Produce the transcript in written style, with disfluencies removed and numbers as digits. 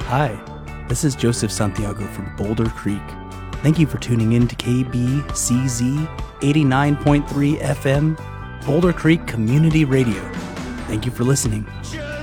Hi, this is Joseph Santiago from Boulder Creek. Thank you for tuning in to KBCZ 89.3 FM, Boulder Creek Community Radio. Thank you for listening.